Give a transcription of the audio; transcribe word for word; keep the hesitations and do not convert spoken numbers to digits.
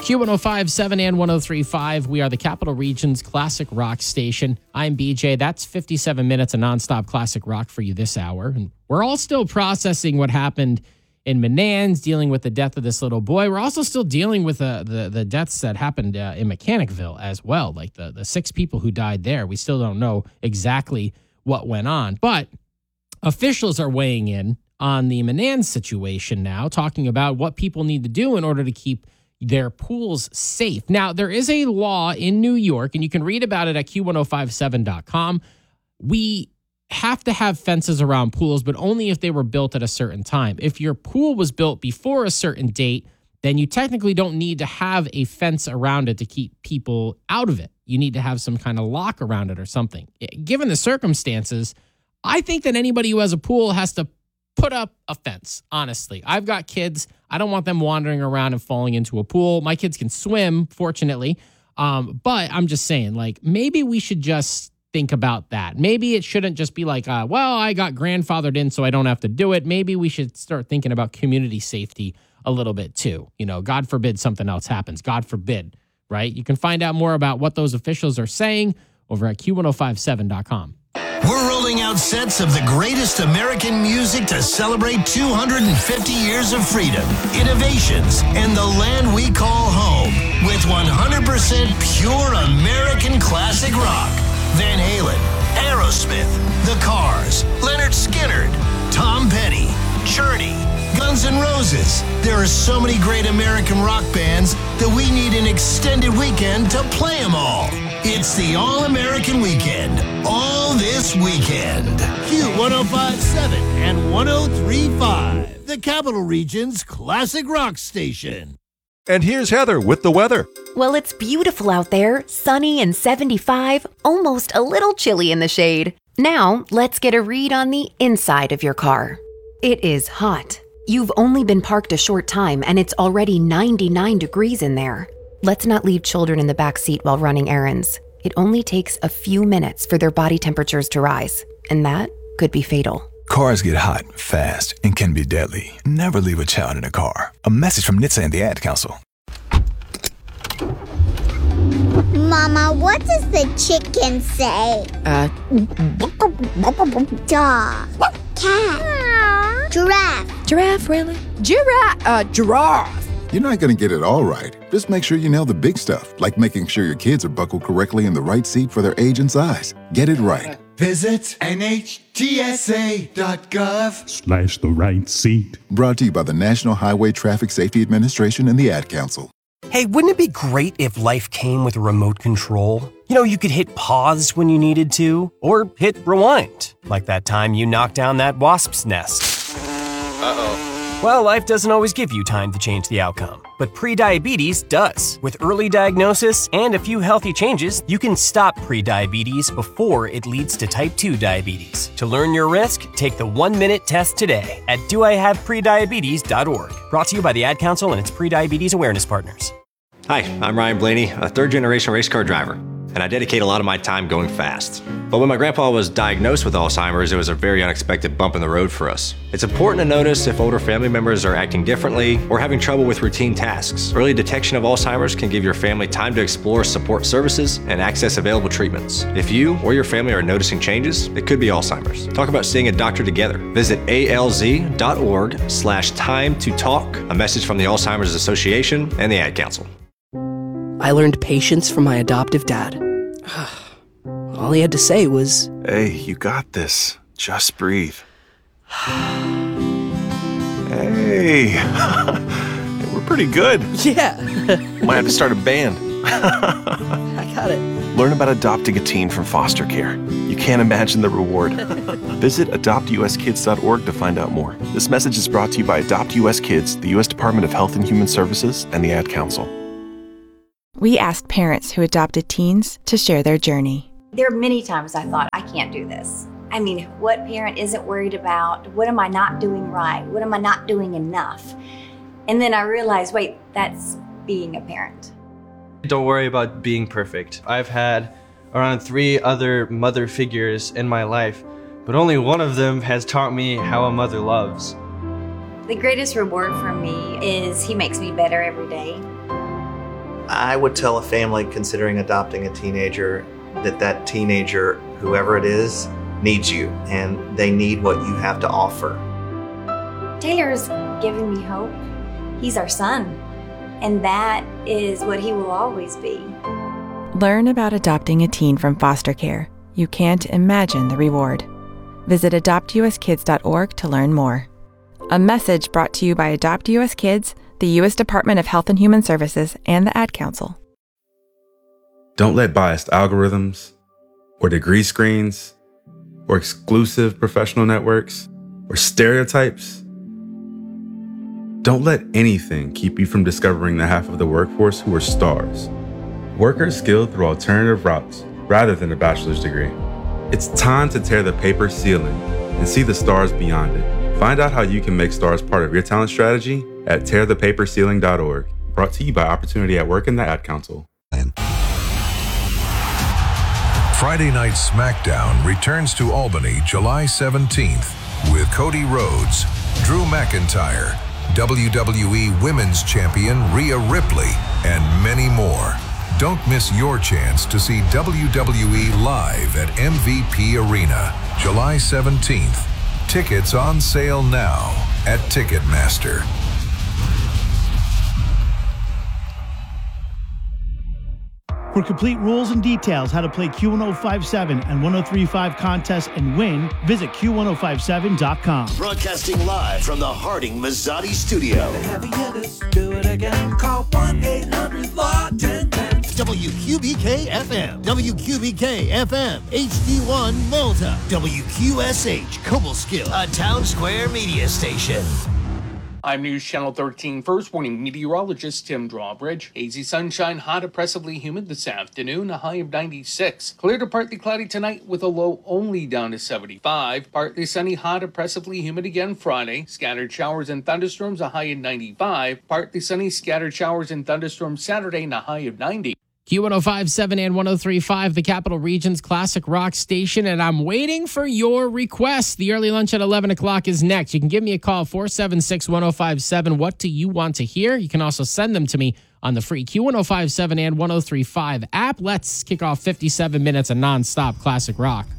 Q one oh five point seven and one oh three point five. We are the Capital Region's classic rock station. I'm B J. That's fifty-seven minutes of nonstop classic rock for you this hour. And we're all still processing what happened in Menands, dealing with the death of this little boy. We're also still dealing with uh, the, the deaths that happened uh, in Mechanicville as well, like the, the six people who died there. We still don't know exactly what went on. But officials are weighing in on the Menands situation now, talking about what people need to do in order to keep their pools safe. Now, there is a law in New York, and you can read about it at Q one oh five seven dot com. We have to have fences around pools, but only if they were built at a certain time. If your pool was built before a certain date, then you technically don't need to have a fence around it to keep people out of it. You need to have some kind of lock around it or something. Given the circumstances, I think that anybody who has a pool has to put up a fence, honestly. I've got kids. I don't want them wandering around and falling into a pool. My kids can swim, fortunately. Um, but I'm just saying, like, maybe we should just think about that. Maybe it shouldn't just be like, uh, well, I got grandfathered in, so I don't have to do it. Maybe we should start thinking about community safety a little bit too. You know, God forbid something else happens. God forbid, right? You can find out more about what those officials are saying over at Q one oh five seven dot com. We're rolling out sets of the greatest American music to celebrate two hundred fifty years of freedom, innovations, and the land we call home with one hundred percent pure American classic rock. Van Halen, Aerosmith, The Cars, Leonard Skinner, Tom Petty, Journey, Guns N' Roses. There are so many great American rock bands that we need an extended weekend to play them all. It's the All-American Weekend, all this weekend. Q one oh five point seven and one oh three point five, the Capital Region's classic rock station. And here's Heather with the weather. Well, it's beautiful out there, sunny and seventy-five, almost a little chilly in the shade. Now, let's get a read on the inside of your car. It is hot. You've only been parked a short time and it's already ninety-nine degrees in there. Let's not leave children in the back seat while running errands. It only takes a few minutes for their body temperatures to rise, and that could be fatal. Cars get hot fast and can be deadly. Never leave a child in a car. A message from N H T S A and the Ad Council. Mama, what does the chicken say? Uh, Dog. Cat. Giraffe. Giraffe, really? Giraffe. Uh, giraffe. You're not going to get it all right. Just make sure you nail the big stuff, like making sure your kids are buckled correctly in the right seat for their age and size. Get it right. Visit N H T S A dot gov slash the right seat. Brought to you by the National Highway Traffic Safety Administration and the Ad Council. Hey, wouldn't it be great if life came with a remote control? You know, you could hit pause when you needed to, or hit rewind, like that time you knocked down that wasp's nest. Uh-oh. Well, life doesn't always give you time to change the outcome, but prediabetes does. With early diagnosis and a few healthy changes, you can stop prediabetes before it leads to type two diabetes. To learn your risk, take the one-minute test today at do I have prediabetes dot org. Brought to you by the Ad Council and its prediabetes awareness partners. Hi, I'm Ryan Blaney, a third-generation race car driver, and I dedicate a lot of my time going fast. But when my grandpa was diagnosed with Alzheimer's, it was a very unexpected bump in the road for us. It's important to notice if older family members are acting differently or having trouble with routine tasks. Early detection of Alzheimer's can give your family time to explore support services and access available treatments. If you or your family are noticing changes, it could be Alzheimer's. Talk about seeing a doctor together. Visit A L Z dot org slash time to talk, a message from the Alzheimer's Association and the Ad Council. I learned patience from my adoptive dad. All he had to say was, "Hey, you got this. Just breathe." Hey, we're pretty good. Yeah. Might have to start a band. I got it. Learn about adopting a teen from foster care. You can't imagine the reward. Visit adopt U S kids dot org to find out more. This message is brought to you by Adopt U S Kids, the U S Department of Health and Human Services, and the Ad Council. We asked parents who adopted teens to share their journey. There are many times I thought, I can't do this. I mean, what parent isn't worried about? What am I not doing right? What am I not doing enough? And then I realized, wait, that's being a parent. Don't worry about being perfect. I've had around three other mother figures in my life, but only one of them has taught me how a mother loves. The greatest reward for me is he makes me better every day. I would tell a family considering adopting a teenager that that teenager, whoever it is, needs you, and they need what you have to offer. Taylor's given me hope. He's our son, and that is what he will always be. Learn about adopting a teen from foster care. You can't imagine the reward. Visit adopt u s kids dot org to learn more. A message brought to you by Adopt U S Kids, the U S Department of Health and Human Services, and the Ad Council. Don't let biased algorithms, or degree screens, or exclusive professional networks, or stereotypes. Don't let anything keep you from discovering the half of the workforce who are stars. Workers skilled through alternative routes rather than a bachelor's degree. It's time to tear the paper ceiling and see the stars beyond it. Find out how you can make stars part of your talent strategy at tear the paper ceiling dot org. Brought to you by Opportunity at Work and the Ad Council. Friday Night SmackDown returns to Albany July seventeenth with Cody Rhodes, Drew McIntyre, W W E Women's Champion Rhea Ripley, and many more. Don't miss your chance to see W W E live at M V P Arena, July seventeenth. Tickets on sale now at Ticketmaster. For complete rules and details how to play Q one oh five seven and one oh three five contests and win, visit Q one oh five seven dot com. Broadcasting live from the Harding Mazzotti studio. Do it again. Call one eight hundred law ten ten. W Q B K F M, W Q B K F M, H D one Malta, W Q S H Cobleskill, a Town Square media station. I'm News Channel thirteen First Warning meteorologist Tim Drawbridge. Hazy sunshine, hot, oppressively humid this afternoon, a high of ninety-six. Clear to partly cloudy tonight with a low only down to seventy-five. Partly sunny, hot, oppressively humid again Friday. Scattered showers and thunderstorms, a high of ninety-five. Partly sunny, scattered showers and thunderstorms Saturday and a high of ninety. Q one oh five seven and one oh three five, the Capital Region's classic rock station, and I'm waiting for your requests. The early lunch at eleven o'clock is next. You can give me a call, four seven six, one oh five seven. What do you want to hear? You can also send them to me on the free Q one oh five seven and one oh three five app. Let's kick off fifty-seven minutes of nonstop classic rock.